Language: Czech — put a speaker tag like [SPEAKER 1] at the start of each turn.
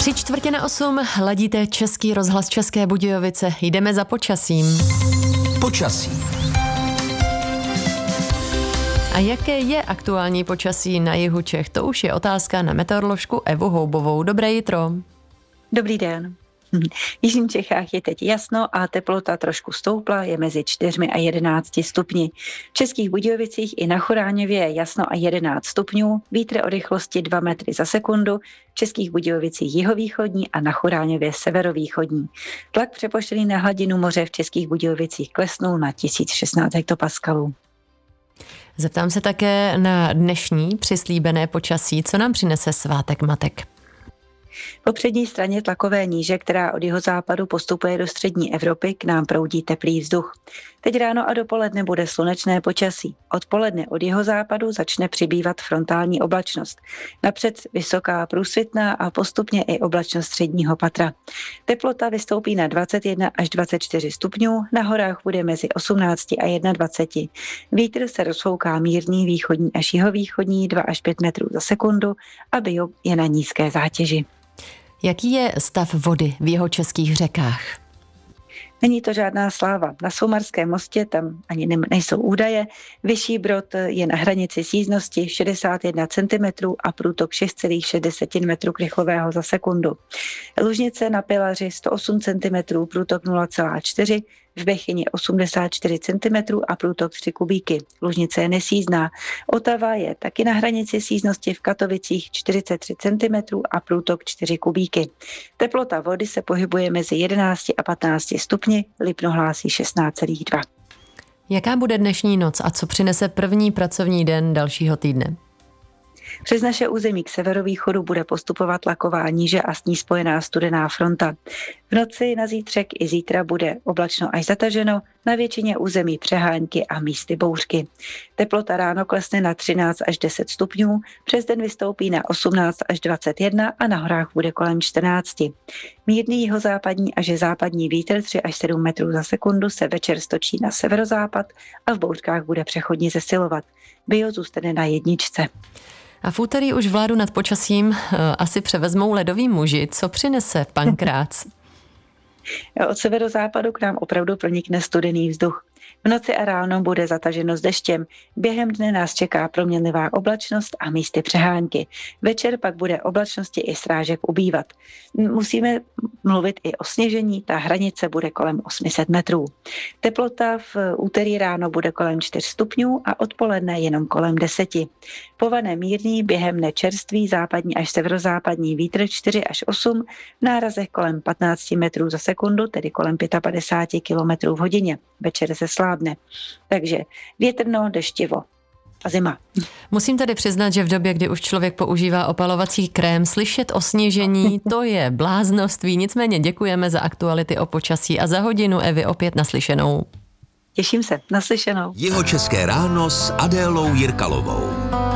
[SPEAKER 1] 7:45 ladíte Český rozhlas České Budějovice. Jdeme za počasím.
[SPEAKER 2] Počasí.
[SPEAKER 1] A jaké je aktuální počasí na jihu Čech? To už je otázka na meteoroložku Evu Houbovou. Dobré jitro.
[SPEAKER 3] Dobrý den. V jižních Čechách je teď jasno a teplota trošku stoupla, je mezi 4 a 11 stupni. V Českých Budějovicích i na Choráňově je jasno a 11 stupňů, vítr o rychlosti 2 metry za sekundu, v Českých Budějovicích jihovýchodní a na Choráňově severovýchodní. Tlak přepoštěný na hladinu moře v Českých Budějovicích klesnul na 1016 hektopaskalů.
[SPEAKER 1] Zeptám se také na dnešní přislíbené počasí. Co nám přinese svátek matek?
[SPEAKER 3] Po přední straně tlakové níže, která od jihozápadu postupuje do střední Evropy, k nám proudí teplý vzduch. Teď ráno a dopoledne bude slunečné počasí. Odpoledne od jihozápadu začne přibývat frontální oblačnost. Napřed vysoká průsvitná a postupně i oblačnost středního patra. Teplota vystoupí na 21 až 24 stupňů, na horách bude mezi 18 a 21. Vítr se rozfouká mírný východní až jihovýchodní 2 až 5 metrů za sekundu a bio je na nízké zátěži.
[SPEAKER 1] Jaký je stav vody v jihočeských řekách?
[SPEAKER 3] Není to žádná sláva. Na Soumarském mostě tam ani nejsou údaje. Vyšší Brod je na hranici síznosti 61 cm a průtok 6,6 metru krychlového za sekundu. Lužnice na Pilaři 108 cm, průtok 0,4, v Bechyni 84 cm a průtok 3 kubíky. Lužnice je nesízná. Otava je taky na hranici síznosti, v Katovicích 43 cm a průtok 4 kubíky. Teplota vody se pohybuje mezi 11 a 15 stupni, Lipno hlásí 16,2.
[SPEAKER 1] Jaká bude dnešní noc a co přinese první pracovní den dalšího týdne?
[SPEAKER 3] Přes naše území k severovýchodu bude postupovat tlaková níže a s ní spojená studená fronta. V noci na zítřek i zítra bude oblačno až zataženo, na většině území přehánky a místy bouřky. Teplota ráno klesne na 13 až 10 stupňů, přes den vystoupí na 18 až 21 a na horách bude kolem 14. Mírný jihozápadní až západní vítr 3 až 7 metrů za sekundu se večer stočí na severozápad a v bouřkách bude přechodně zesilovat. Bio zůstane na 1.
[SPEAKER 1] A v úterý už vládu nad počasím asi převezmou ledoví muži. Co přinese Pankrác?
[SPEAKER 3] Od severozápadu k nám opravdu pronikne studený vzduch. V noci a ráno bude zataženo s deštěm. Během dne nás čeká proměnlivá oblačnost a místy přehánky. Večer pak bude oblačnosti i srážek ubývat. Musíme mluvit i o sněžení, ta hranice bude kolem 800 metrů. Teplota v úterý ráno bude kolem 4 stupňů a odpoledne jenom kolem 10. Povane mírný, během dne čerstvý západní až severozápadní vítr 4 až 8, v nárazech kolem 15 metrů za sekundu, tedy kolem 55 km v hodině. Večer se slábne. Takže větrno, deštivo a zima.
[SPEAKER 1] Musím tady přiznat, že v době, kdy už člověk používá opalovací krém, slyšet o sněžení, to je bláznoství. Nicméně děkujeme za aktuality o počasí a za hodinu Evy opět naslyšenou.
[SPEAKER 3] Těším se, naslyšenou.
[SPEAKER 2] Jihočeské ráno s Adélou Jirkalovou.